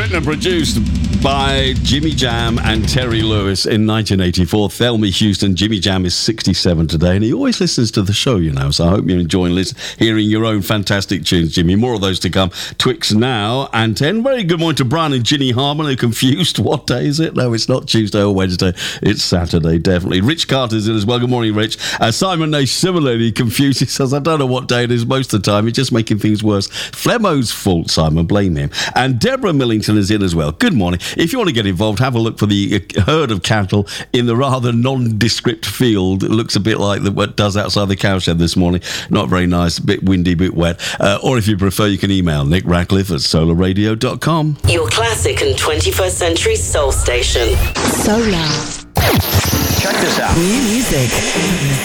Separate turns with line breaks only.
Written and produced by Jimmy Jam and Terry Lewis in 1984. Thelmy Houston. Jimmy Jam is 67 today, and he always listens to the show, you know, so I hope you're enjoying hearing your own fantastic tunes, Jimmy. More of those to come. Twix now and 10. Very good morning to Brian and Ginny Harmon, who are confused. What day is it? No, it's not Tuesday or Wednesday. It's Saturday, definitely. Rich Carter's in as well. Good morning, Rich. Simon Nash, similarly confused. He says, I don't know what day it is most of the time. He's just making things worse. Flemmo's fault, Simon. Blame him. And Deborah Millington is in as well. Good morning. If you want to get involved, have a look for the herd of cattle in the rather nondescript field. It looks a bit like what it does outside the cowshed this morning. Not very nice, a bit windy, a bit wet. Or if you prefer, you can email Nick Radcliffe at solarradio.com.
Your classic and 21st century soul station.
Solar.
Check this out.
New music.